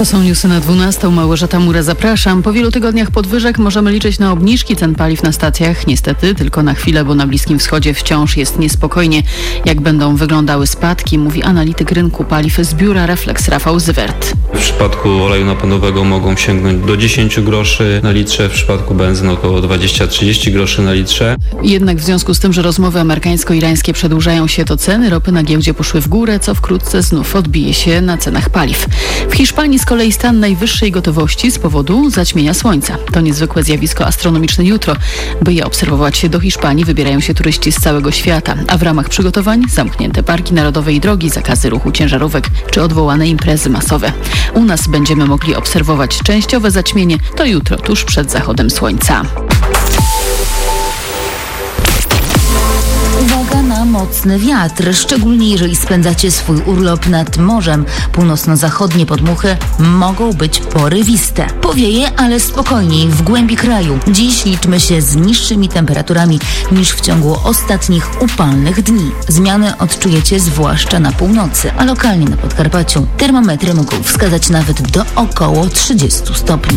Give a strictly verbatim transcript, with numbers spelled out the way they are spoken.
To są newsy na dwunastą. Małgorzata Mura, zapraszam. Po wielu tygodniach podwyżek możemy liczyć na obniżki cen paliw na stacjach. Niestety tylko na chwilę, bo na Bliskim Wschodzie wciąż jest niespokojnie. Jak będą wyglądały spadki, mówi analityk rynku paliw z biura Reflex Rafał Zywert. W przypadku oleju napędowego mogą sięgnąć do dziesięć groszy na litrze, w przypadku benzyny około dwadzieścia do trzydziestu groszy na litrze. Jednak w związku z tym, że rozmowy amerykańsko-irańskie przedłużają się, to ceny ropy na giełdzie poszły w górę, co wkrótce znów odbije się na cenach paliw. W Hiszpanii z kolei stan najwyższej gotowości z powodu zaćmienia słońca. To niezwykłe zjawisko astronomiczne jutro. By je obserwować, do Hiszpanii wybierają się turyści z całego świata, a w ramach przygotowań zamknięte parki narodowe i drogi, zakazy ruchu ciężarówek czy odwołane imprezy masowe. U nas będziemy mogli obserwować częściowe zaćmienie, to jutro tuż przed zachodem słońca. Uwaga na mocny wiatr, szczególnie jeżeli spędzacie swój urlop nad morzem. Północno-zachodnie podmuchy mogą być porywiste. Powieje, ale spokojniej w głębi kraju. Dziś liczmy się z niższymi temperaturami niż w ciągu ostatnich upalnych dni. Zmiany odczujecie zwłaszcza na północy, a lokalnie na Podkarpaciu termometry mogą wskazać nawet do około trzydziestu stopni.